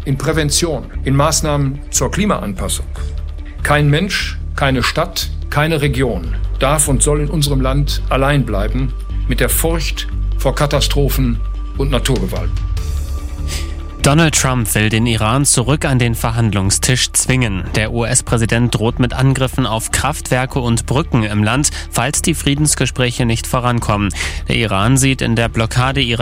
in Prävention, in Maßnahmen zur Klimaanpassung. Kein Mensch, keine Stadt, keine Region darf und soll in unserem Land allein bleiben mit der Furcht vor Katastrophen und Naturgewalt. Donald Trump will den Iran zurück an den Verhandlungstisch zwingen. Der US-Präsident droht mit Angriffen auf Kraftwerke und Brücken im Land, falls die Friedensgespräche nicht vorankommen. Der Iran sieht in der Blockade ihrer